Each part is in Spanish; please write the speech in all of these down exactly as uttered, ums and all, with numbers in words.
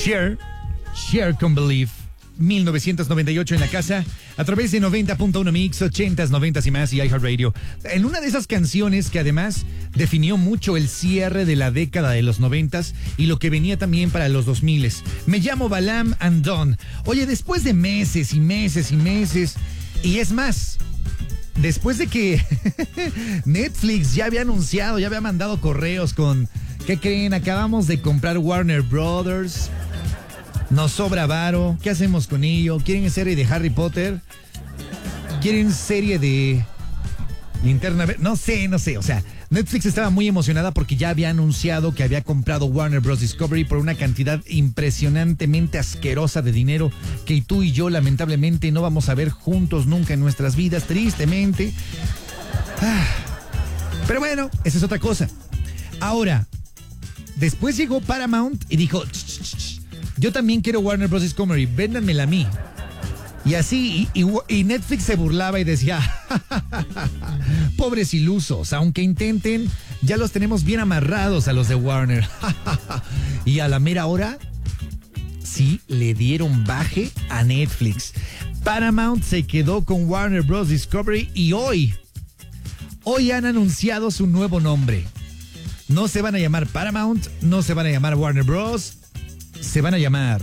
Cher, Cher con Believe, mil novecientos noventa y ocho en la casa, a través de noventa punto uno Mix, ochentas, noventas y más y iHeartRadio. En una de esas canciones que además definió mucho el cierre de la década de los noventas y lo que venía también para los dos miles. Me llamo Balam and Don. Oye, después de meses y meses y meses, y es más, después de que Netflix ya había anunciado, ya había mandado correos con, ¿qué creen? Acabamos de comprar Warner Brothers. Nos sobra varo. ¿Qué hacemos con ello? ¿Quieren serie de Harry Potter? ¿Quieren serie de Linterna Verde? No sé, no sé. O sea, Netflix estaba muy emocionada porque ya había anunciado que había comprado Warner Bros. Discovery por una cantidad impresionantemente asquerosa de dinero que tú y yo lamentablemente no vamos a ver juntos nunca en nuestras vidas, tristemente. Ah. Pero bueno, esa es otra cosa. Ahora, después llegó Paramount y dijo... Ch, ch, ch, yo también quiero Warner Bros. Discovery, véndanmela a mí. Y así, y, y, y Netflix se burlaba y decía, pobres ilusos, aunque intenten, ya los tenemos bien amarrados a los de Warner. Y a la mera hora, sí le dieron baje a Netflix. Paramount se quedó con Warner Bros. Discovery y hoy, hoy han anunciado su nuevo nombre. No se van a llamar Paramount, no se van a llamar Warner Bros., se van a llamar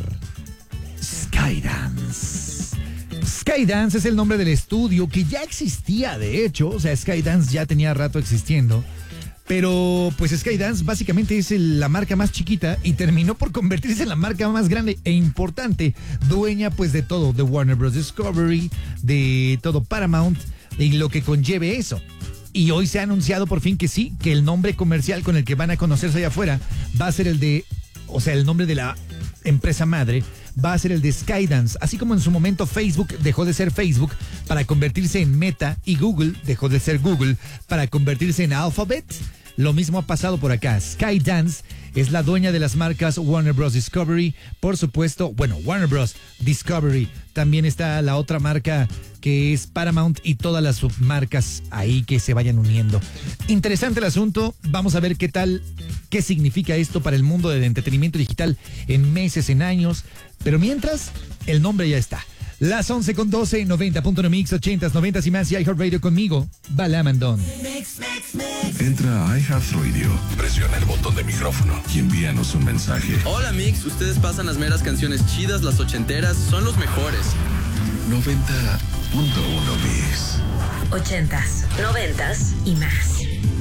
Skydance. Skydance es el nombre del estudio que ya existía, de hecho. O sea, Skydance ya tenía rato existiendo. Pero pues Skydance básicamente es el, la marca más chiquita y terminó por convertirse en la marca más grande e importante. Dueña pues de todo, de Warner Bros. Discovery, de todo Paramount y lo que conlleve eso. Y hoy se ha anunciado por fin que sí, que el nombre comercial con el que van a conocerse allá afuera va a ser el de... O sea, el nombre de la empresa madre va a ser el de Skydance, así como en su momento Facebook dejó de ser Facebook para convertirse en Meta y Google dejó de ser Google para convertirse en Alphabet. Lo mismo ha pasado por acá. Skydance es la dueña de las marcas Warner Bros. Discovery, por supuesto, bueno, Warner Bros. Discovery. También está la otra marca que es Paramount y todas las submarcas ahí que se vayan uniendo. Interesante el asunto. Vamos a ver qué tal, qué significa esto para el mundo del entretenimiento digital en meses, en años. Pero mientras, el nombre ya está. Las once con doce, noventa punto uno Mix, ochentas, noventas y más y iHeartRadio conmigo, Balam and Don. Entra a iHeartRadio, presiona el botón de micrófono y envíanos un mensaje. Hola Mix, ustedes pasan las meras canciones chidas, las ochenteras, son los mejores. noventa punto uno Mix. Ochentas, noventas y más.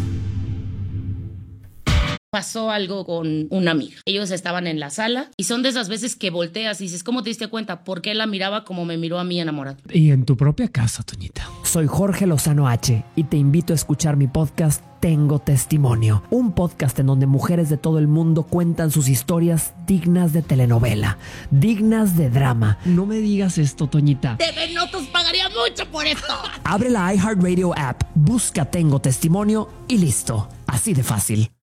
Pasó algo con una amiga. Ellos estaban en la sala y son de esas veces que volteas y dices, ¿cómo te diste cuenta? ¿Por qué la miraba como me miró a mí enamorado? Y en tu propia casa, Toñita. Soy Jorge Lozano H y te invito a escuchar mi podcast Tengo Testimonio, un podcast en donde mujeres de todo el mundo cuentan sus historias dignas de telenovela, dignas de drama. No me digas esto, Toñita. T V Notas pagaría mucho por esto. Abre la iHeartRadio app, busca Tengo Testimonio y listo. Así de fácil.